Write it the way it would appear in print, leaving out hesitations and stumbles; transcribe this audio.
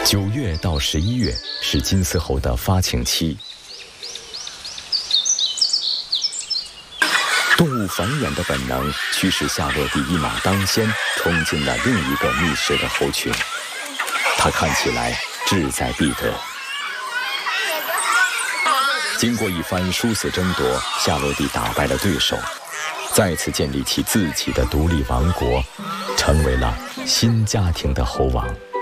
9月到11月是金丝猴的发情期。动物繁衍的本能驱使夏洛蒂一马当先，冲进了另一个觅食的猴群。它看起来志在必得。经过一番殊死争夺，夏洛蒂打败了对手，再次建立起自己的独立王国，成为了新家庭的猴王。